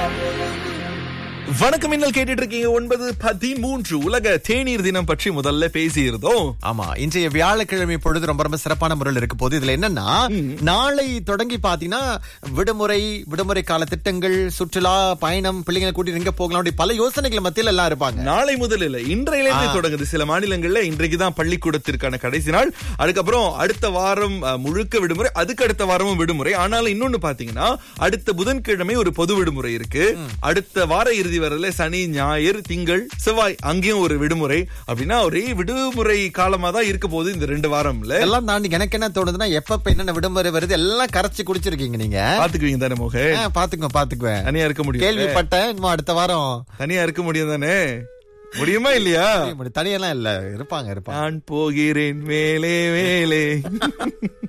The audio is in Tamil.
வணக்கம், இன்னல் கேட்டுட்டு இருக்கீங்க. 9:13 உலக தேநீர் தினம் பற்றி முதல்ல பேசியிருந்தோம். ஆமா, இன்றைய வியாழக்கிழமை பொழுது ரொம்ப ரொம்ப சிறப்பான முறையில் இருக்க போது. இதுல என்னன்னா, நாளை தொடங்கி பாத்தீங்கன்னா விடுமுறை கால திட்டங்கள், சுற்றுலா பயணம், பிள்ளைங்களை கூட்டிட்டு எங்க போகலாம் அப்படி பல யோசனைகள் மத்தியில எல்லாம் இருப்பாங்க. நாளை முதல் இல்ல, இன்றையிலிருந்து தொடங்குது. சில மாநிலங்கள்ல இன்றைக்குதான் பள்ளிக்கூடத்திற்கான கடைசி நாள். அதுக்கப்புறம் அடுத்த வாரம் முழுக்க விடுமுறை, அதுக்கு அடுத்த வாரமும் விடுமுறை. ஆனாலும் இன்னொன்னு பாத்தீங்கன்னா, அடுத்த புதன்கிழமை ஒரு பொது விடுமுறை இருக்கு. அடுத்த வார இறுதி வரல சனி, ஞாயிறு, திங்கள், செவ்வாய் அங்கேயும் ஒரு விடுமுறை. அப்படின்னா ஒரே விடுமுறை காலமா தான் இருக்க போகுது இந்த 2 வாரம்ல. எல்லாம் தாண்டி எனக்கு என்ன தோணுதுன்னா, எப்ப என்னென்ன விடுமுறை வருது எல்லாம் கரைச்சு குடிச்சிருக்கீங்க நீங்க. பாத்துக்குவீங்க தானே மோக? பாத்துக்குவேன். தனியா இருக்க முடியும். கேள்விப்பட்டேன். இன்னும் அடுத்த வாரம் தனியா இருக்க முடியும் தானே? முடியுமா இல்லையா? தனியெல்லாம் இல்ல, இருப்பாங்க. நான் போகிறேன் மேலே மேலே.